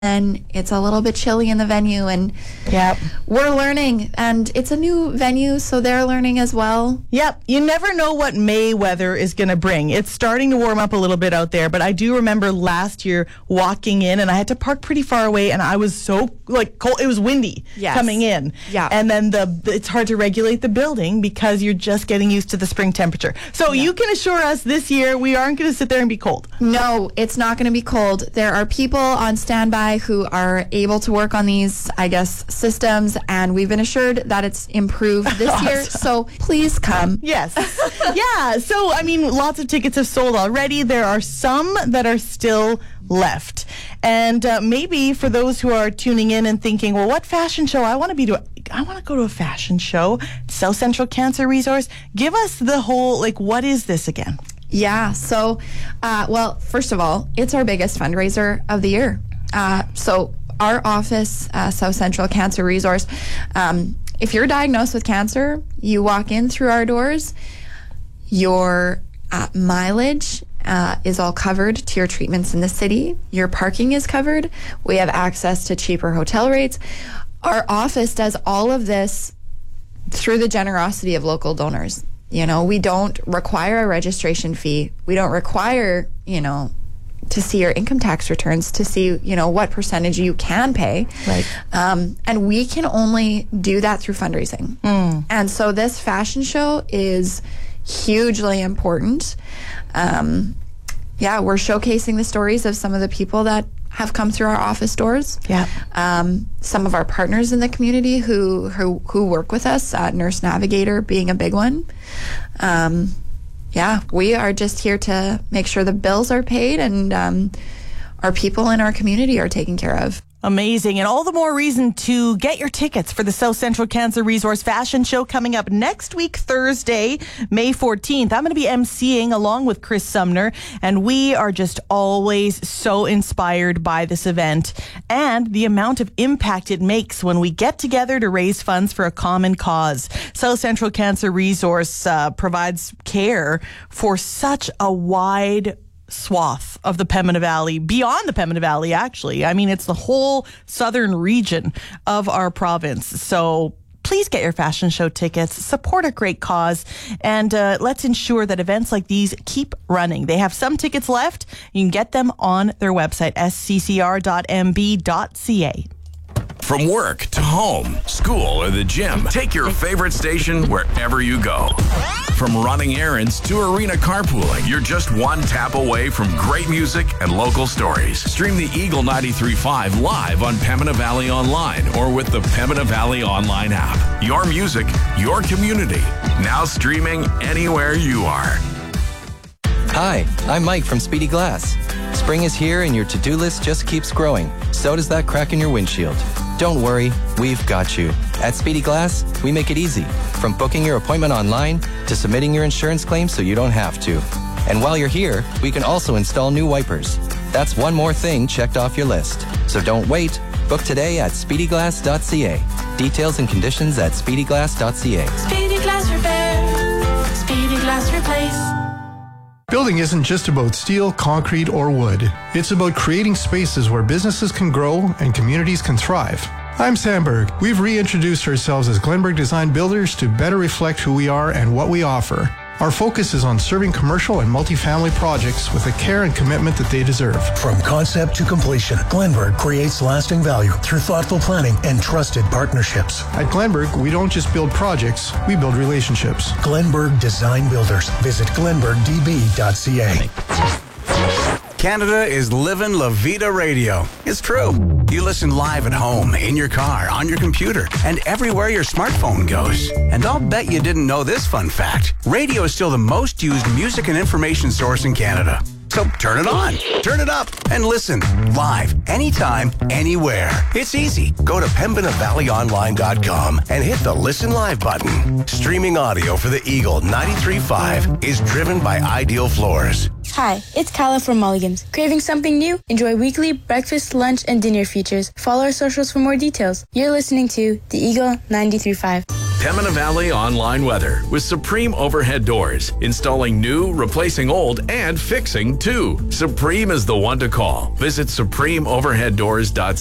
and it's a little bit chilly in the venue, and Yep. we're learning, and it's a new venue, so they're learning as well. Yep. You never know what May weather is going to bring. It's starting to warm up a little bit out there, but I do remember last year walking in, and I had to park pretty far away, and I was so cold. It was windy coming in. Yeah. And then it's hard to regulate the building because you're just getting used to the spring temperature. So you can assure us this year we aren't going to sit there and be cold. No, it's not going to be cold. There are people on standby who are able to work on these, I guess, systems, and we've been assured that it's improved this year. So please come. Yes. Yeah. So, I mean, lots of tickets have sold already. There are some that are still left. And maybe for those who are tuning in and thinking, well, what fashion show? I want to go to a fashion show. South Central Cancer Resource. Give us the whole, what is this again? Yeah. So, well, first of all, it's our biggest fundraiser of the year. So our office, South Central Cancer Resource, if you're diagnosed with cancer, you walk in through our doors, your mileage is all covered to your treatments in the city. Your parking is covered. We have access to cheaper hotel rates. Our office does all of this through the generosity of local donors. We don't require a registration fee. We don't require, to see your income tax returns to see, what percentage you can pay. Right. And we can only do that through fundraising. And so this fashion show is hugely important. We're showcasing the stories of some of the people that have come through our office doors. Yeah. Some of our partners in the community who work with us, Nurse Navigator being a big one. We are just here to make sure the bills are paid and our people in our community are taken care of. Amazing. And all the more reason to get your tickets for the South Central Cancer Resource Fashion Show coming up next week, Thursday, May 14th. I'm going to be emceeing along with Chris Sumner, and we are just always so inspired by this event and the amount of impact it makes when we get together to raise funds for a common cause. South Central Cancer Resource provides care for such a wide swath of the Pembina Valley, beyond the Pembina Valley, actually. I mean, it's the whole southern region of our province. So please get your fashion show tickets, support a great cause, and let's ensure that events like these keep running. They have some tickets left. You can get them on their website, sccr.mb.ca. From work to home, school, or the gym, take your favorite station wherever you go. From running errands to arena carpooling, you're just one tap away from great music and local stories. Stream the Eagle 93.5 live on Pembina Valley Online or with the Pembina Valley Online app. Your music, your community. Now streaming anywhere you are. Hi, I'm Mike from Speedy Glass. Spring is here and your to-do list just keeps growing. So does that crack in your windshield. Don't worry, we've got you. At Speedy Glass, we make it easy. From booking your appointment online to submitting your insurance claim so you don't have to. And while you're here, we can also install new wipers. That's one more thing checked off your list. So don't wait. Book today at speedyglass.ca. Details and conditions at speedyglass.ca. Speedy Glass Repair. Speedy Glass Replace. Building isn't just about steel, concrete, or wood. It's about creating spaces where businesses can grow and communities can thrive. I'm Sam Berg. We've reintroduced ourselves as Glenberg Design Builders to better reflect who we are and what we offer. Our focus is on serving commercial and multifamily projects with the care and commitment that they deserve. From concept to completion, Glenberg creates lasting value through thoughtful planning and trusted partnerships. At Glenberg, we don't just build projects, we build relationships. Glenberg Design Builders. Visit glenbergdb.ca. Canada is living La Vida Radio. It's true. You listen live at home, in your car, on your computer, and everywhere your smartphone goes. And I'll bet you didn't know this fun fact. Radio is still the most used music and information source in Canada. So turn it on, turn it up, and listen live, anytime, anywhere. It's easy. Go to PembinaValleyOnline.com and hit the Listen Live button. Streaming audio for the Eagle 93.5 is driven by Ideal Floors. Hi, it's Kala from Mulligan's. Craving something new? Enjoy weekly breakfast, lunch, and dinner features. Follow our socials for more details. You're listening to the Eagle 93.5. Pembina Valley Online Weather with Supreme Overhead Doors. Installing new, replacing old, and fixing too. Supreme is the one to call. Visit supremeoverheaddoors.ca.